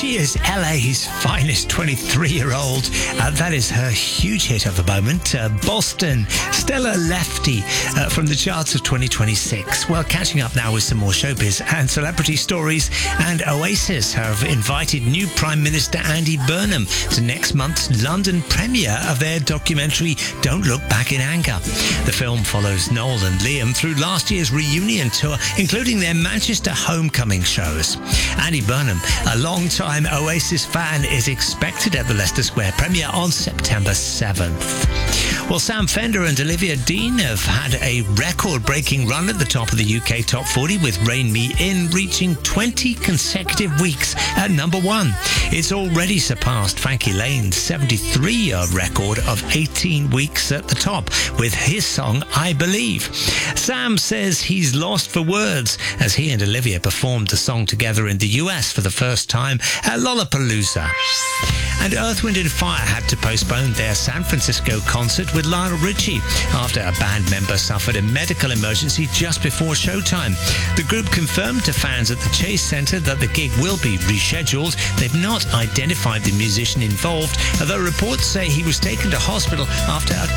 She is LA's finest 23-year-old. That is her huge hit of the moment. Boston, Stella Lefty from the charts of 2026. Well, catching up now with some more showbiz and celebrity stories. And Oasis have invited new Prime Minister Andy Burnham to next month's London premiere of their documentary Don't Look Back in Anger. The film follows Noel and Liam through last year's reunion tour, including their Manchester homecoming shows. Andy Burnham, a long-time Oasis fan, is expected at the Leicester Square premiere on September 7th. Well, Sam Fender and Olivia Dean have had a record-breaking run at the top of the UK Top 40 with Rain Me In, reaching 20 consecutive weeks at number one. It's already surpassed Frankie Lane's 73-year record of 18 weeks at the top with his song I Believe. Sam says he's lost for words as he and Olivia performed the song together in the US for the first time at Lollapalooza. And Earth, Wind & Fire had to postpone their San Francisco concert with Lionel Richie after a band member suffered a medical emergency just before showtime. The group confirmed to fans at the Chase Center that the gig will be rescheduled. They've not identified the musician involved, although reports say he was taken to hospital after a